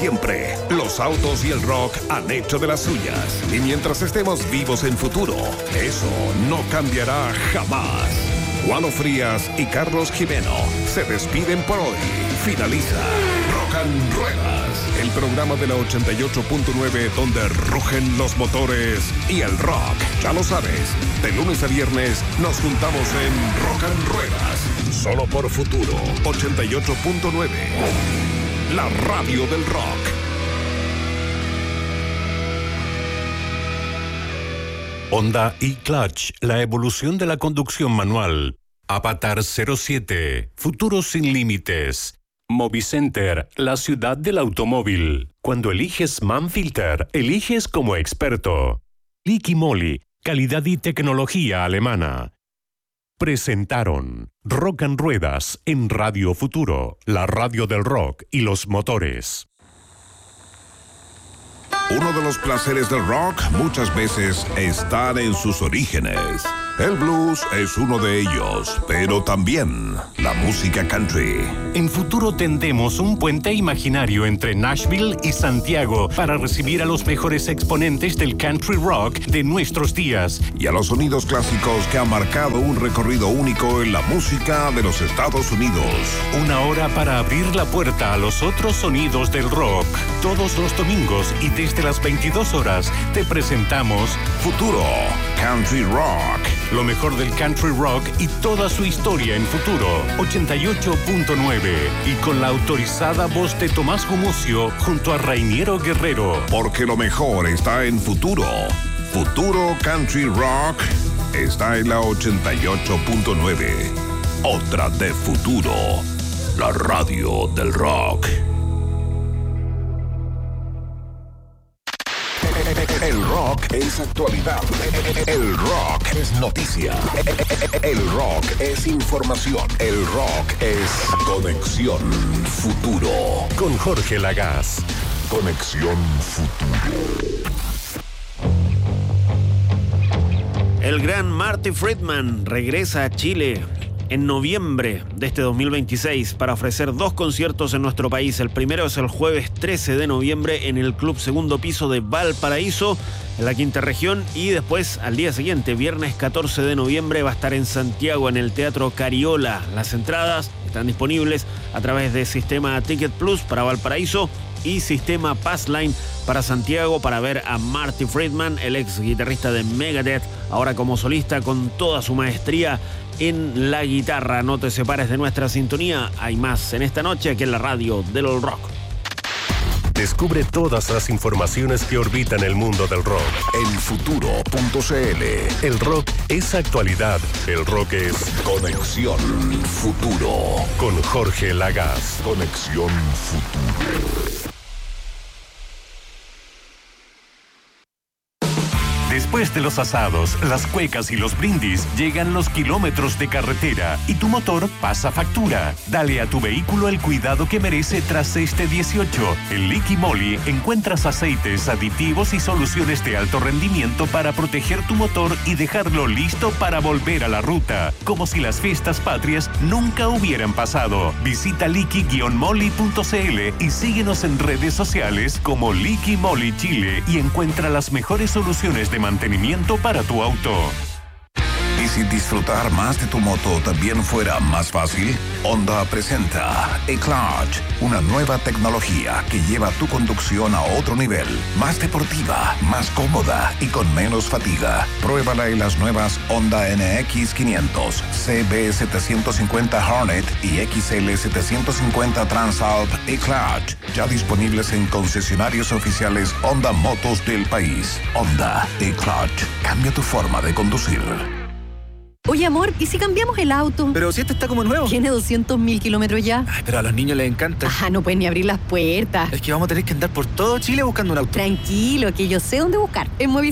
siempre. Los autos y el rock han hecho de las suyas. Y mientras estemos vivos en futuro, eso no cambiará jamás. Juano Frías y Carlos Jimeno se despiden por hoy. Finaliza Rock and Ruedas, el programa de la 88.9 donde rugen los motores y el rock. Ya lo sabes, de lunes a viernes nos juntamos en Rock and Ruedas, solo por Futuro 88.9, la radio del rock. Honda e-Clutch, la evolución de la conducción manual. Avatar 07, futuro sin límites. Movicenter, la ciudad del automóvil. Cuando eliges Manfilter, eliges como experto. Liqui Moly, calidad y tecnología alemana. Presentaron Rock and Ruedas en Radio Futuro, la radio del rock y los motores. Uno de los placeres del rock muchas veces están en sus orígenes. El blues es uno de ellos, pero también la música country. En Futuro tendemos un puente imaginario entre Nashville y Santiago para recibir a los mejores exponentes del country rock de nuestros días. Y a los sonidos clásicos que han marcado un recorrido único en la música de los Estados Unidos. Una hora para abrir la puerta a los otros sonidos del rock. Todos los domingos y desde las 22 horas te presentamos Futuro Country Rock. Lo mejor del country rock y toda su historia en Futuro 88.9 y con la autorizada voz de Tomás Gumucio junto a Rainiero Guerrero. Porque lo mejor está en Futuro. Futuro Country Rock está en la 88.9. Otra de Futuro, la radio del rock. El rock es actualidad. El rock es noticia. El rock es información. El rock es Conexión Futuro. Con Jorge Lagaz. Conexión Futuro. El gran Marty Friedman regresa a Chile en noviembre de este 2026 para ofrecer 2 conciertos en nuestro país. El primero es el jueves 13 de noviembre en el Club Segundo Piso de Valparaíso, en la quinta región, y después al día siguiente, viernes 14 de noviembre, va a estar en Santiago en el Teatro Cariola. Las entradas están disponibles a través de Sistema Ticket Plus para Valparaíso y Sistema Passline para Santiago, para ver a Marty Friedman, el ex guitarrista de Megadeth, ahora como solista con toda su maestría en la guitarra. No te separes de nuestra sintonía, hay más en esta noche aquí en la radio del rock. Descubre todas las informaciones que orbitan el mundo del rock en futuro.cl. El rock es actualidad, el rock es Conexión Futuro. Con Jorge Lagaz. Conexión Futuro. Después de los asados, las cuecas y los brindis, llegan los kilómetros de carretera y tu motor pasa factura. Dale a tu vehículo el cuidado que merece tras este 18. En Liqui Moly encuentras aceites, aditivos y soluciones de alto rendimiento para proteger tu motor y dejarlo listo para volver a la ruta, como si las fiestas patrias nunca hubieran pasado. Visita liqui-moly.cl y síguenos en redes sociales como Liqui Moly Chile y encuentra las mejores soluciones de mantenimiento para tu auto. ¿Y si disfrutar más de tu moto también fuera más fácil? Honda presenta e-Clutch, una nueva tecnología que lleva tu conducción a otro nivel, más deportiva, más cómoda y con menos fatiga. Pruébala en las nuevas Honda NX 500, CB750 Hornet y XL750 Transalp e-Clutch, ya disponibles en concesionarios oficiales Honda Motos del país. Honda e-Clutch, cambia tu forma de conducir. Oye, amor, ¿y si cambiamos el auto? Pero si este está como nuevo. Tiene 200.000 kilómetros ya. Ay, pero a los niños les encanta. Ajá, no pueden ni abrir las puertas. Es que vamos a tener que andar por todo Chile buscando un auto. Tranquilo, que yo sé dónde buscar. En Movicenter